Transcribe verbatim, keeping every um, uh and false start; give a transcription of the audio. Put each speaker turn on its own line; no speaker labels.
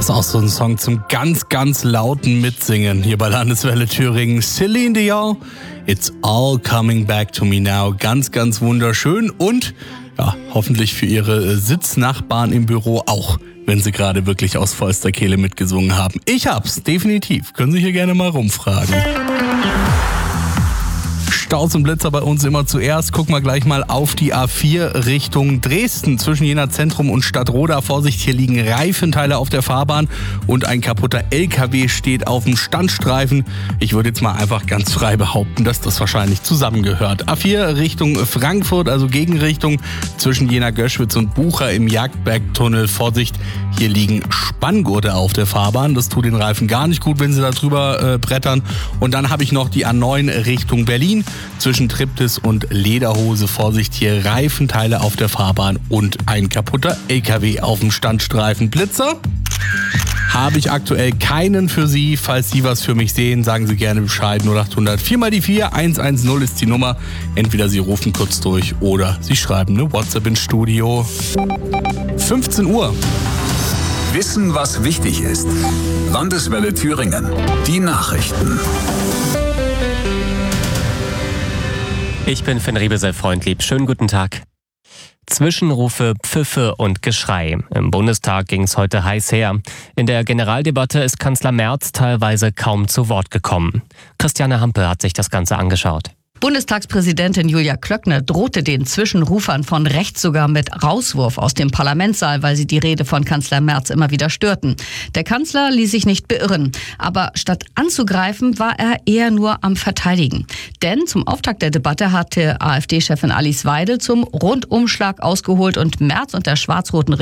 Das ist auch so ein Song zum ganz, ganz lauten Mitsingen hier bei Landeswelle Thüringen. Celine Dion, It's All Coming Back to Me Now. Ganz, ganz wunderschön und ja, hoffentlich für Ihre Sitznachbarn im Büro auch, wenn Sie gerade wirklich aus vollster Kehle mitgesungen haben. Ich hab's, definitiv. Können Sie hier gerne mal rumfragen. Staus und Blitzer bei uns immer zuerst. Gucken wir gleich mal auf die A vier Richtung Dresden. Zwischen Jena Zentrum und Stadtroda. Vorsicht, hier liegen Reifenteile auf der Fahrbahn und ein kaputter L K W steht auf dem Standstreifen. Ich würde jetzt mal einfach ganz frei behaupten, dass das wahrscheinlich zusammengehört. A vier Richtung Frankfurt, also Gegenrichtung zwischen Jena Göschwitz und Bucha im Jagdbergtunnel. Vorsicht, hier liegen Spanngurte auf der Fahrbahn. Das tut den Reifen gar nicht gut, wenn sie da drüber äh, brettern. Und dann habe ich noch die A neun Richtung Berlin. Zwischen Triptis und Lederhose. Vorsicht, hier Reifenteile auf der Fahrbahn und ein kaputter L K W auf dem Standstreifen. Blitzer habe ich aktuell keinen für Sie. Falls Sie was für mich sehen, sagen Sie gerne Bescheid. null acht hundert vier mal die vier, eins eins null ist die Nummer. Entweder Sie rufen kurz durch oder Sie schreiben eine WhatsApp ins Studio. fünfzehn Uhr.
Wissen, was wichtig ist. Landeswelle Thüringen. Die Nachrichten.
Ich bin Finn Riebesel-Freundlieb. Schönen guten Tag. Zwischenrufe, Pfiffe und Geschrei. Im Bundestag ging es heute heiß her. In der Generaldebatte ist Kanzler Merz teilweise kaum zu Wort gekommen. Christiane Hampe hat sich das Ganze angeschaut.
Bundestagspräsidentin Julia Klöckner drohte den Zwischenrufern von rechts sogar mit Rauswurf aus dem Parlamentssaal, weil sie die Rede von Kanzler Merz immer wieder störten. Der Kanzler ließ sich nicht beirren, aber statt anzugreifen, war er eher nur am Verteidigen. Denn zum Auftakt der Debatte hatte AfD-Chefin Alice Weidel zum Rundumschlag ausgeholt und Merz und der schwarz-roten